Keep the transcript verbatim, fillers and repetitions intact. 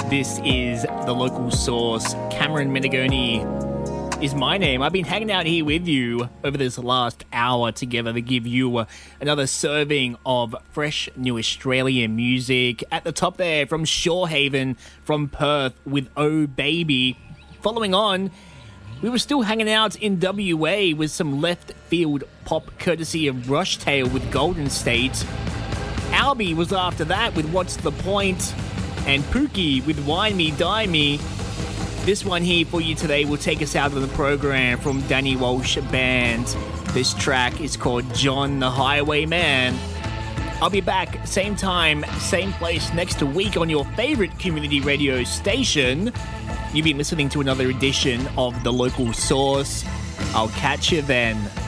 This is the local source. Cameron Menegoni is my name. I've been hanging out here with you over this last hour together to give you uh, another serving of fresh new Australian music. At the top there, from Shorehaven, from Perth, with Oh Baby. Following on, we were still hanging out in W A with some left field pop courtesy of Rushtail with Golden State. Albie was after that with What's the Point? And Pookie with Wine Me, Die Me. This one here for you today will take us out of the program from Danny Walsh Band. This track is called John the Highwayman. I'll be back same time, same place next week on your favorite community radio station. You've been listening to another edition of The Local Source. I'll catch you then.